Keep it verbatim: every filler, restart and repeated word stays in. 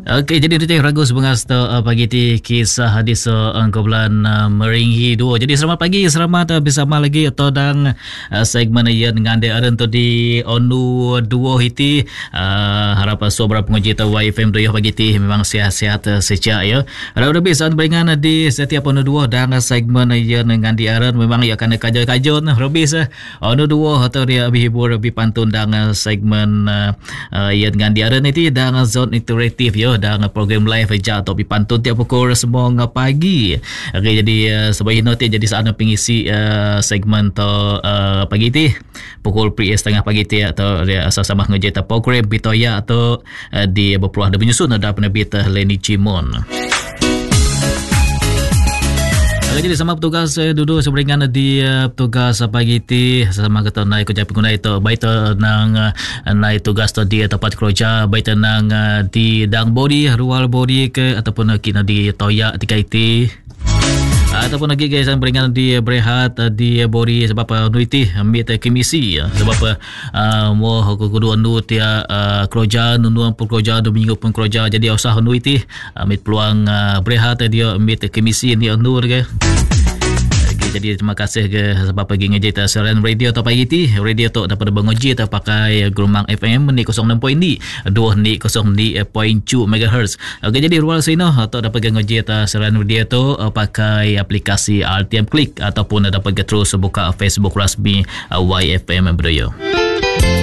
Okey, jadi kita ragu sebengar uh, pagi ti kisah hadis uh, kumpulan uh, Meringhi dua. Jadi selamat pagi, selamat uh, bersama lagi atau dang uh, segmen ia dengan dia ada tu di onu dua hiti uh, harap sobra penguji tu Y F M tu ya pagi ti memang sihat-sihat uh, sejak ya. Ada lebih saat beringan di setiap onu dua dan segmen ia dengan dia ada memang ia akan kajo-kajo lebih sah onu dua atau dia lebih hibur lebih pantun dan segmen uh, uh, ia dengan dia ada ni dan zone interaktif ya. Dan program live je atau pantun tiap pukul semua pagi. Okay, jadi uh, sebagai note jadi sana pengisi uh, segmen tu uh, pagi ti pukul pri setengah pagi ti atau dia sama ngejeta program bitoya atau uh, di berpeluang ada menyusun ada penerbit uh, Lenny Cimon. Jadi sama petugas saya duduk seberingan di uh, petugas pagi ti sama kata naik kerja pengguna itu baik tu nang uh, naik tugas tu di tempat kerja baik tu nang uh, di dang body rual body ke ataupun uh, kena di toyak tiga itu ataupun lagi guys yang beringan di berehat di body sebab uh, nuiti ambil kemisi uh, sebab uh, mau kedua nu dia uh, kerja nunuan pun kerja dua minggu pun kerja jadi usah nuiti ambil peluang uh, berehat dia ambil kemisi ni nu ke. Jadi terima kasih ke sebab pergi ngejit siaran radio atau pagi ti radio tu dapat bangojit atau pakai gelombang F M ni kosong enam poin dua ni kosong ni poin dua megahertz. Okey, jadi ruang sini atau dapat ngejit siaran radio tu pakai aplikasi R T M Click ataupun dapat terus buka Facebook rasmi Y F M Bro.